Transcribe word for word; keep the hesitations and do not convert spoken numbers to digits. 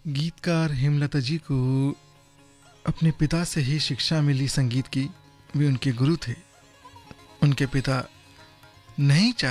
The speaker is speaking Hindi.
गीतकार हेमलता जी को अपने पिता से ही शिक्षा मिली संगीत की। वे उनके गुरु थे। उनके पिता नहीं